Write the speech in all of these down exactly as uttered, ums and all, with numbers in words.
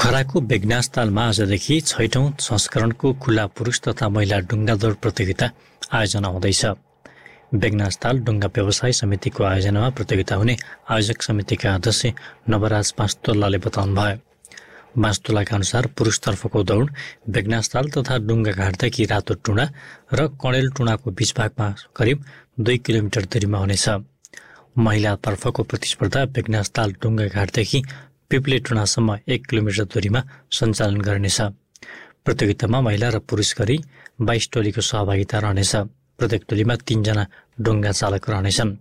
पोखराको बेगनास तालमा आजदेखि छैटौं संस्करणको खुला पुरुष तथा महिला डुङ्गा दौड प्रतियोगिता आयोजना हुँदैछ। बेगनास ताल डुङ्गा व्यवसाय समितिको आयोजनामा प्रतियोगिता हुने आयोजक समितिका अध्यक्ष नवराज पाँचतोलाले बताउनुभयो। पाँचतोलाका अनुसार पुरुषतर्फको दौड बेगनास ताल तथा डुङ्गा घाटदेखि रातो टुँडा र कणेल टुँडाको बीच भागमा करिब दुई किलोमिटर दूरीमा हुनेछ। महिलातर्फको प्रतिस्पर्धा बेगनास ताल डुङ्गा घाटदेखि पिप्ले टुँडासम्म एक किलोमिटर दूरीमा सञ्चालन गरिनेछ। प्रतियोगितामा महिला र पुरुष गरी बाइस टोलीको सहभागिता रहनेछ। प्रत्येक टोलीमा तीनजना डुङ्गा चालक रहनेछन्।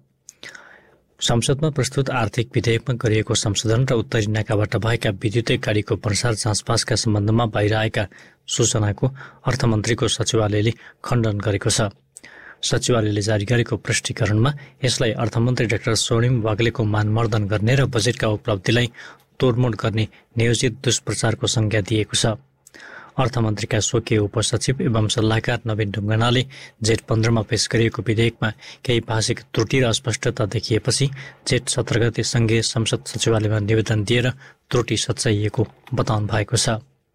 संसदमा प्रस्तुत आर्थिक विधेयकमा गरिएको संशोधन र उत्तरी नाकाबाट भएका विद्युतीय गाडीको प्रसार जाँचपासका सम्बन्धमा बाहिर आएका सूचनाको अर्थमन्त्रीको सचिवालयले खण्डन गरेको छ। सचिवालयले जारी गरेको प्रष्टीकरणमा यसलाई अर्थमन्त्री डाक्टर स्वर्णिम वाग्लेको मानमर्दन गर्ने र बजेटका उपलब्धिलाई तोडमोड गर्ने नियोजित दुष्प्रचारको संज्ञा दिएको छ। अर्थमन्त्रीका स्वकीय उपसचिव एवं सल्लाहकार नवीन ढुङ्गानाले जेठ पन्ध्रमा पेश गरिएको विधेयकमा केही भाषिक त्रुटि र अस्पष्टता देखिएपछि जेठ सत्र गते संघीय संसद सचिवालयमा निवेदन दिएर त्रुटि सच्याइएको बताउनु भएको छ।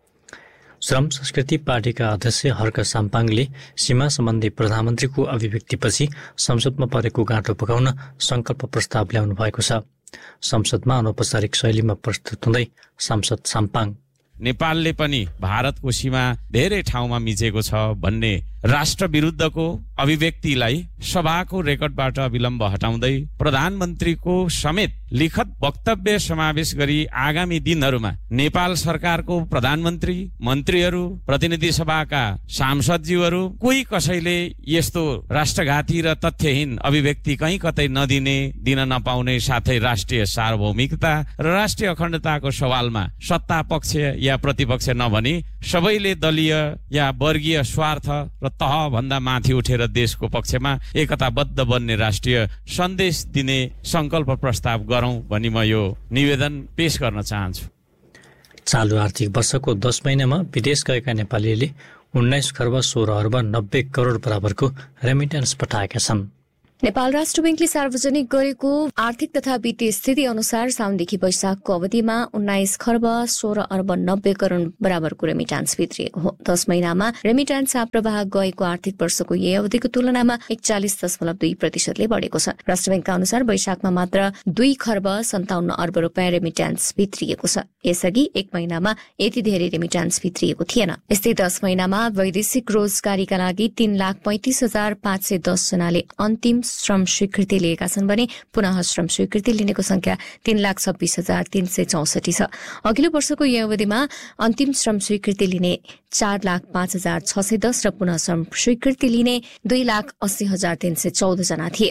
श्रम संस्कृति पार्टीका अध्यक्ष हर्क साम्पाङले सीमा सम्बन्धी प्रधानमन्त्रीको अभिव्यक्तिपछि संसदमा परेको गाँठो पकाउन संकल्प प्रस्ताव ल्याउनु भएको छ। संसदमा अनौपचारिक शैलीमा प्रस्तुत हुँदै सांसद साम्पाङ नेपालले पनि भारतको सीमा धेरै ठाउँमा मिचेको छ भन्ने राष्ट्र विरुद्धको अभिव्यक्तिलाई सभाको रेकर्डबाट विलम्ब हटाउँदै प्रधानमन्त्रीको समेत लिखित वक्तव्य समावेश गरी आगामी दिनहरूमा नेपाल सरकारको प्रधानमन्त्री, मन्त्रीहरू, प्रतिनिधि सभाका सांसदज्यूहरू कोही कसैले यस्तो राष्ट्रघाती र तथ्यहीन अभिव्यक्ति कहीँ कतै नदिने, दिन नपाउने, साथै राष्ट्रिय सार्वभौमिकता र राष्ट्रिय अखण्डताको सवालमा सत्ता पक्ष या प्रतिपक्ष नभनी सबैले दलीय या वर्गीय स्वार्थ र तह भन्दा माथि उठेर देशको पक्षमा एकताबद्ध बन्ने राष्ट्रिय सन्देश दिने संकल्प प्रस्ताव गरौं भनी म यो निवेदन पेश गर्न चाहन्छु। चालु आर्थिक वर्षको दस महिनामा विदेश गएका नेपालीले उन्नाइस खर्ब सोह्र अर्ब नब्बे करोड बराबरको रेमिटेन्स पठाएका छन्। नेपाल राष्ट्र बैंकले सार्वजनिक गरेको आर्थिक तथा वित्तीय स्थिति अनुसार साउनदेखि वैशाखको अवधिमा उन्नाइस खर्ब सोह्र अर्ब नब्बे करोड बराबरको रेमिटान्स भित्रिएको हो। दस महिनामा रेमिटान्स प्रवाह गएको आर्थिक वर्षको यही अवधिको तुलनामा एकचालिस दशमलव दुई प्रतिशतले बढेको छ। राष्ट्र बैंकका अनुसार वैशाखमा मात्र दुई खर्ब सन्ताउन्न अर्ब रुपियाँ रेमिटान्स भित्रिएको छ। यसअघि एक महिनामा यति धेरै रेमिटान्स भित्रिएको थिएन। यस्तै दस महिनामा वैदेशिक रोजगारीका लागि तीन लाख पैंतिस हजार पाँच सय दस जनाले अन्तिम श्रम स्वीकृति लिएका छन् भने पुनः श्रम स्वीकृति लिनेको संख्या तीन लाख छब्बीस हजार तीन सय चौसठी छ। अघिल्लो वर्षको यही अवधिमा अन्तिम श्रम स्वीकृति लिने चार लाख पाँच हजार छ सय दस र पुनः श्रम स्वीकृति लिने दुई लाख अस्सी हजार तीन सय चौध जना थिए।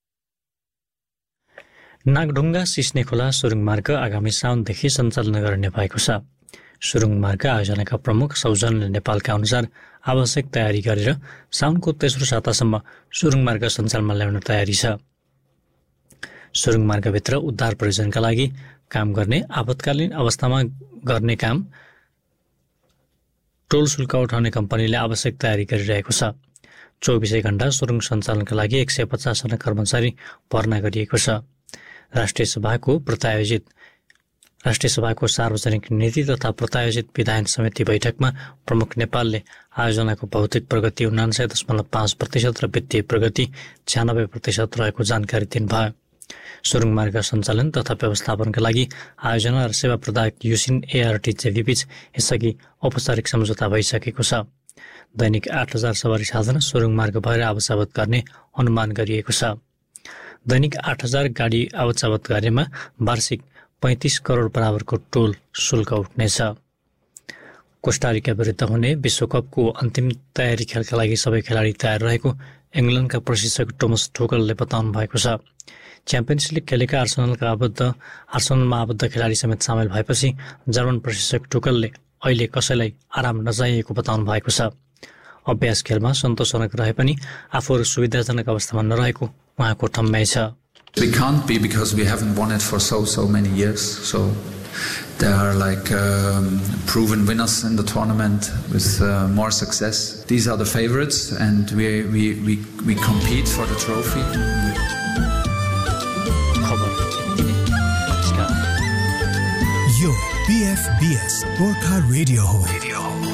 नागढुङ्गा सिस्ने खोला सुरुङ मार्ग आगामी साउनदेखि सञ्चालन गर्ने भएको छ। सुरुङ मार्ग आयोजनाका प्रमुख सौजन्य नेपालका अनुसार आवश्यक तयारी गरेर साउनको तेस्रो सातासम्म सुरुङ मार्ग सञ्चालनमा ल्याउन तयारी छ। सुरुङ मार्गभित्र उद्धार प्रयोजनका लागि काम गर्ने, आपतकालीन अवस्थामा गर्ने काम टोल शुल्क उठाउने कम्पनीले आवश्यक तयारी गरिरहेको छ। चौबिसै घण्टा सुरुङ सञ्चालनका लागि एक सय पचासजना कर्मचारी भर्ना गरिएको छ। राष्ट्रिय सभाको प्रत्यायोजित राष्ट्रिय सभाको सार्वजनिक नीति तथा प्रत्यायोजित विधायन समिति बैठकमा प्रमुख नेपालले आयोजनाको भौतिक प्रगति उनान्सय दशमलव पाँच प्रतिशत र वित्तीय प्रगति छ्यानब्बे प्रतिशत रहेको जानकारी दिनुभयो। सुरुङ मार्ग सञ्चालन तथा व्यवस्थापनका लागि आयोजना र सेवा प्रदायक युसिन एआरटी जेभीबीच यसअघि औपचारिक सम्झौता भइसकेको छ। दैनिक आठ हजार सवारी साधन सुरुङ मार्ग भएर आवतजावत गर्ने अनुमान गरिएको छ। दैनिक आठ हजार गाडी आवतजावत गरेमा वार्षिक पैंतीस करोड बराबरको टोल शुल्क उठ्नेछ। कोस्टारिका विरुद्ध हुने विश्वकपको अन्तिम तयारी खेलका लागि सबै खेलाडी तयार रहेको इङ्ग्ल्यान्डका प्रशिक्षक टोमस टुकलले बताउनु भएको छ। च्याम्पियन्स लिग खेलेका आर्सेनलका आबद्ध आर्सेनलमा आबद्ध खेलाडी समेत सामेल भएपछि जर्मन प्रशिक्षक टुकलले अहिले कसैलाई आराम नचाहिएको बताउनु भएको छ। अभ्यास खेलमा सन्तोषजनक रहे पनि आफूहरू सुविधाजनक अवस्थामा नरहेको उहाँको ठम्याइ छ। We can't be because we haven't won it for so so many years. So there are like um, proven winners in the tournament with uh, more success. These are the favorites, and we we we we compete for the trophy. Yo B F B S Gorkha radio हो।